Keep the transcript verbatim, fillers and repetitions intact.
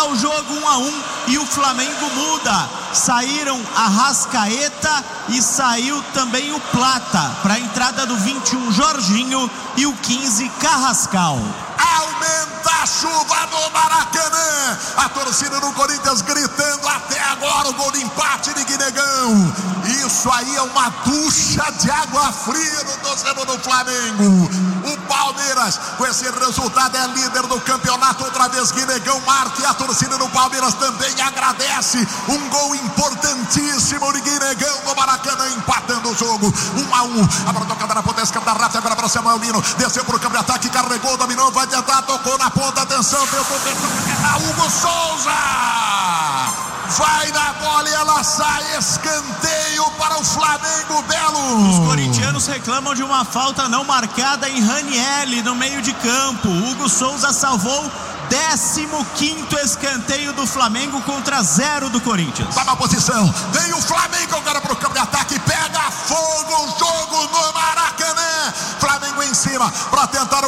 Tá o jogo um a um e o Flamengo muda. Saíram Arrascaeta e saiu também o Plata para a entrada do vinte e um Jorginho e o quinze Carrascal. Aumenta a chuva no Maracanã, a torcida do Corinthians gritando até agora o gol de empate de Guinegão. Isso aí é uma ducha de água fria no torcedor do Flamengo. O Palmeiras com esse resultado é líder do campeonato, outra vez Guinegão marca e a torcida do Palmeiras também agradece. Um gol importantíssimo de Guinegão no Maracanã, empatando o jogo, um a um. A bola tocada na ponta esquerda, rápida agora para Samuel Lino, desceu para o campo de ataque, carregou, dominou, vai tentar, tocou na ponta, atenção, tentou, tentou, Hugo Souza vai na bola e ela sai, escanteio para o Flamengo. Belo. Os corintianos reclamam de uma falta não marcada em Ranieri no meio de campo. Hugo Souza salvou décimo quinto escanteio do Flamengo contra zero do Corinthians. Vai na posição, vem o Flamengo agora para o campo de ataque, pega fogo o jogo no Maracanã. Flamengo em cima para tentar